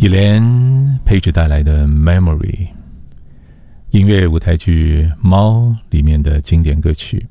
以莲配置带来的 Memory 音乐舞台剧《猫》里面的经典歌曲。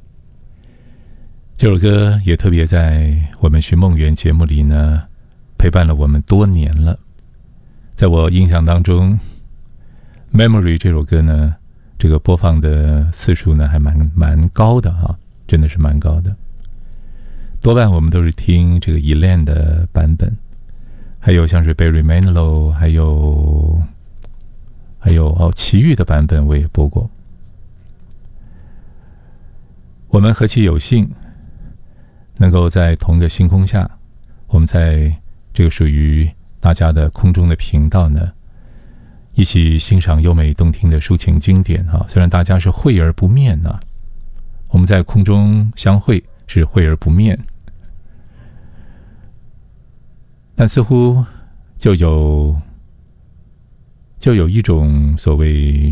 这首歌也特别在我们寻梦园节目里呢陪伴了我们多年了。在我印象当中 Memory 这首歌呢，这个播放的次数呢还蛮高的啊，真的是蛮高的。多半我们都是听这个 Elaine 的版本，还有像是 Barry Manilow， 还有齐豫的版本我也播过。我们何其有幸能够在同个星空下，我们在这个属于大家的空中的频道呢，一起欣赏优美动听的抒情经典啊！虽然大家是会而不面啊，我们在空中相会是会而不面，但似乎就有一种所谓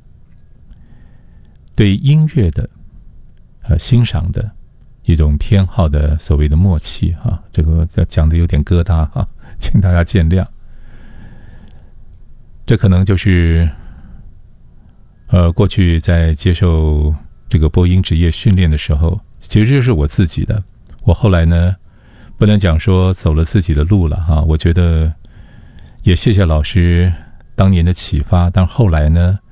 对音乐的欣赏的一种偏好的所谓的默契啊，这个讲的有点疙瘩啊，请大家见谅。这可能就是过去在接受这个播音职业训练的时候，其实这是我自己的。我后来呢，不能讲说走了自己的路了啊，我觉得也谢谢老师当年的启发，但后来呢，